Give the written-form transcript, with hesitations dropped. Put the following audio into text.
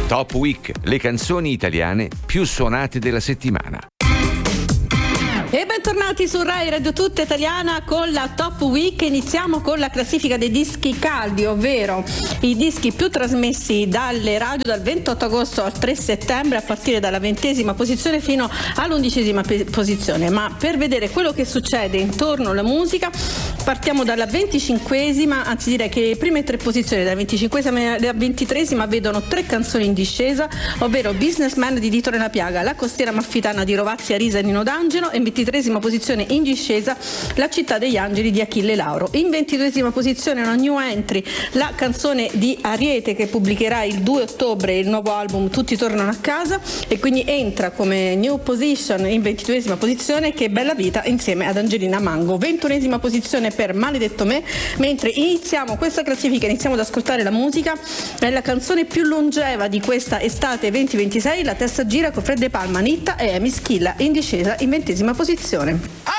Top Week, le canzoni italiane più suonate della settimana. E bentornati su Rai Radio Tutta Italiana con la Top Week. Iniziamo con la classifica dei dischi caldi, ovvero i dischi più trasmessi dalle radio dal 28 agosto al 3 settembre, a partire dalla 20ª posizione fino all'11ª posizione. Ma per vedere quello che succede intorno alla musica partiamo dalla 25ª, anzi direi che le prime tre posizioni, dalla 25ª alla 23ª, vedono tre canzoni in discesa, ovvero Businessman di Dito Nella Piaga, La Costiera Amalfitana di Rovazzi, Arisa e Nino D'Angelo, e in 23ª posizione in discesa La Città degli Angeli di Achille Lauro. In 22ª posizione una new entry, la canzone di Ariete, che pubblicherà il 2 ottobre il nuovo album Tutti tornano a casa, e quindi entra come new position in 22ª posizione Che bella vita insieme ad Angelina Mango. 21ª posizione per Maledetto me. Mentre iniziamo questa classifica, iniziamo ad ascoltare la musica, è la canzone più longeva di questa estate 2026, La testa gira con Fred De Palma, Nitta e Amy Schilla, in discesa in 20ª posizione.